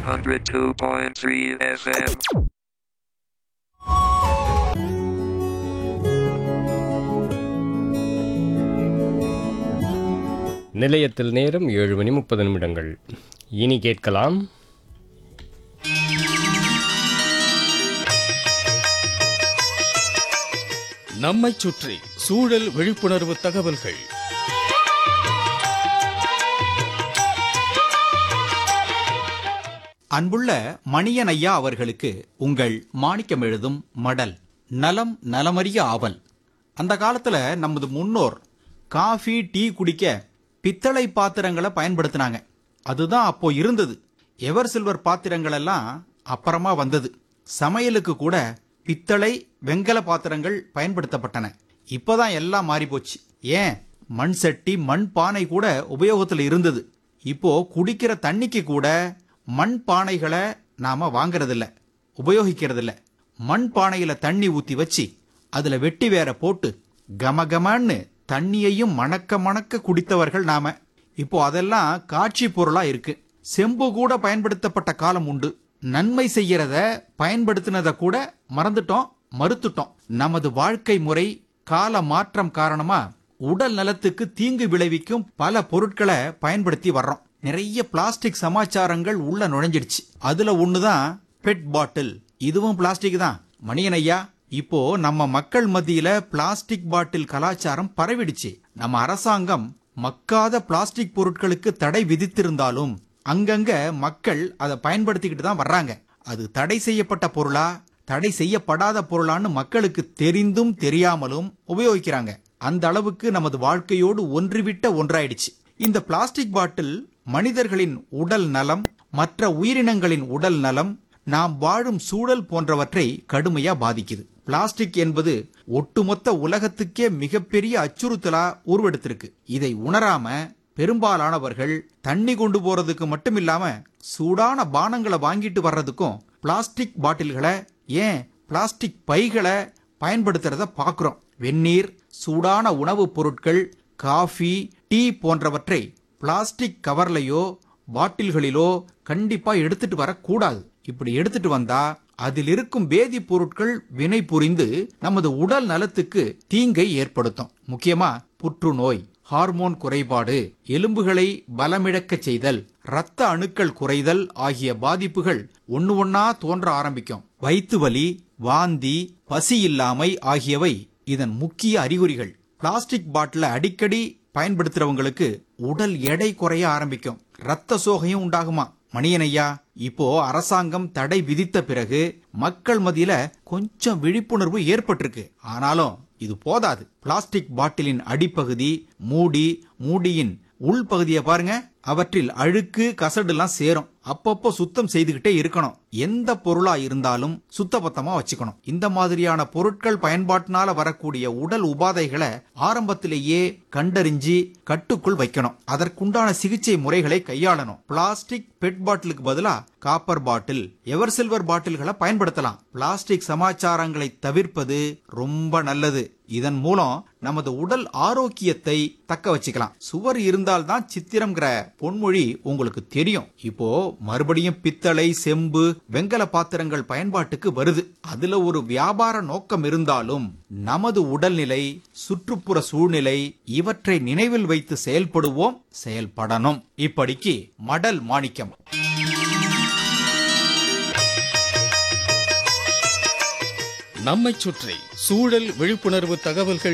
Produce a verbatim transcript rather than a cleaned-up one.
hundred two point three F M. நிலையத்தில் நேரம் ஏழு மணி முப்பது நிமிடங்கள். இனி கேட்கலாம் நம்மைச் சுற்றி சூழல் விழிப்புணர்வு தகவல்கள். அன்புள்ள மணியன் ஐயா அவர்களுக்கு உங்கள் மாணிக்கம் எழுதும் மடல். நலம் நலமறிய ஆவல். அந்த காலத்துல நமது முன்னோர் காஃபி டீ குடிக்க பித்தளை பாத்திரங்களை பயன்படுத்தினாங்க. அதுதான் அப்போ இருந்தது. எவர் சில்வர் பாத்திரங்கள் எல்லாம் அப்புறமா வந்தது. சமையலுக்கு கூட பித்தளை வெங்கல பாத்திரங்கள் பயன்படுத்தப்பட்டன. இப்போதான் எல்லாம் மாறி போச்சு. ஏன், மண் சட்டி மண் பானை கூட உபயோகத்தில் இருந்தது. இப்போ குடிக்கிற தண்ணிக்கு கூட மண் பானைகளை நாம வாங்கறதில்ல, உபயோகிக்கிறதில்ல. மண் பானையில தண்ணி ஊத்தி வச்சு அதுல வெட்டி வேற போட்டு கமகமன்னு தண்ணியையும் மணக்க மணக்க குடித்தவர்கள் நாம. இப்போ அதெல்லாம் காட்சி பொருளா இருக்கு. செம்பு கூட பயன்படுத்தப்பட்ட காலம் உண்டு. நன்மை செய்யறத பயன்படுத்தினத கூட மறந்துட்டோம், மறுத்துட்டோம். நமது வாழ்க்கை முறை கால மாற்றம் காரணமா உடல் நலத்துக்கு தீங்கு விளைவிக்கும் பல பொருட்களை பயன்படுத்தி வர்றோம். நிறைய பிளாஸ்டிக் சமாச்சாரங்கள் உள்ள நுழைஞ்சிடுச்சு. அதுல ஒண்ணுதான் பெட் பாட்டில். இதுவும் பிளாஸ்டிக் தான். மணியன் ஐயா, இப்போ நம்ம மக்கள் மத்தியில பிளாஸ்டிக் பாட்டில் கலாச்சாரம் பரவிடுச்சு. நம்ம அரசாங்கம் மக்காத பிளாஸ்டிக் பொருட்களுக்கு தடை விதித்திருந்தாலும் அங்கங்க மக்கள் அதை பயன்படுத்திக்கிட்டு தான் வர்றாங்க. அது தடை செய்யப்பட்ட பொருளா தடை செய்யப்படாத பொருளான்னு மக்களுக்கு தெரிந்தும் தெரியாமலும் உபயோகிக்கிறாங்க. அந்த அளவுக்கு நமது வாழ்க்கையோடு ஒன்றுவிட்ட ஒன்றாயிடுச்சு. இந்த பிளாஸ்டிக் பாட்டில் மனிதர்களின் உடல் நலம், மற்ற உயிரினங்களின் உடல் நலம், நாம் வாழும் சூழல் போன்றவற்றை கடுமையா பாதிக்குது. பிளாஸ்டிக் என்பது ஒட்டுமொத்த உலகத்துக்கே மிகப்பெரிய அச்சுறுத்தலா உருவெடுத்திருக்கு. இதை உணராம பெரும்பாலானவர்கள் தண்ணி கொண்டு போறதுக்கு மட்டும் இல்லாம சூடான பானங்களை வாங்கிட்டு வர்றதுக்கும் பிளாஸ்டிக் பாட்டில்களை, ஏன் பிளாஸ்டிக் பைகளை பயன்படுத்துறத பாக்குறோம். வெந்நீர், சூடான உணவுப் பொருட்கள், காஃபி, டீ போன்றவற்றை பிளாஸ்டிக் கவர்லையோ பாட்டில்களிலோ கண்டிப்பா எடுத்துட்டு வரக்கூடாது. இப்படி எடுத்துட்டு வந்தா அதில் இருக்கும் வேதிப் பொருட்கள் வினை புரிந்து நமது உடல் நலத்துக்கு தீங்கை ஏற்படுத்தும். முக்கியமா புற்றுநோய், ஹார்மோன் குறைபாடு, எலும்புகளை பலமிழக்க செய்தல், இரத்த அணுக்கள் குறைதல் ஆகிய பாதிப்புகள் ஒன்னு ஒன்னா தோன்ற ஆரம்பிக்கும். வயிற்று வலி, வாந்தி, பசி இல்லாமை ஆகியவை இதன் முக்கிய அறிகுறிகள். பிளாஸ்டிக் பாட்டில அடிக்கடி பயன்படுத்துறவங்களுக்கு உடல் எடை குறைய ஆரம்பிக்கும். ரத்த சோகையும் உண்டாகுமா. மணியன் ஐயா, இப்போ அரசாங்கம் தடை விதித்த பிறகு மக்கள் மத்தியில கொஞ்சம் விழிப்புணர்வு ஏற்பட்டிருக்கு. ஆனாலும் இது போதாது. பிளாஸ்டிக் பாட்டிலின் அடிப்பகுதி, மூடி, மூடியின் உள்பகுதியை பாருங்க. அவற்றில் அழுக்கு, கசடுலாம் சேரும். அப்பப்போ சுத்தம் செய்துகிட்டே இருக்கணும். எந்த பொருளா இருந்தாலும் சுத்தபத்தமா வச்சுக்கணும். இந்த மாதிரியான பொருட்கள் பயன்பாட்டினால வரக்கூடிய உடல் உபாதைகளை ஆரம்பத்திலேயே கண்டறிஞ்சு கட்டுக்குள் வைக்கணும். அதற்குண்டான சிகிச்சை முறைகளை கையாளணும். பிளாஸ்டிக் பெட் பாட்டிலுக்கு பதிலா காப்பர் பாட்டில், எவர் சில்வர் பாட்டில்களை பயன்படுத்தலாம். பிளாஸ்டிக் சமாச்சாரங்களை தவிர்ப்பது ரொம்ப நல்லது. இதன் மூலம் நமது உடல் ஆரோக்கியத்தை தக்க வச்சுக்கலாம். சுவர் இருந்தால்தான் சித்திரம்ங்கிற பொன்மொழி உங்களுக்கு தெரியும். இப்போ மறுபடியும் பித்தளை, செம்பு, வெங்கல பாத்திரங்கள் பயன்பாட்டுக்கு வருது. அதுல ஒரு வியாபார நோக்கம் இருந்தாலும் நமது உடல்நிலை, சுற்றுப்புற சூழ்நிலை இவற்றை நினைவில் வைத்து செயல்படுவோம், செயல்படணும். இப்படிக்கு மடல் மாணிக்கம். நம்மைச் சுற்றி சூழல் விழிப்புணர்வு தகவல்கள்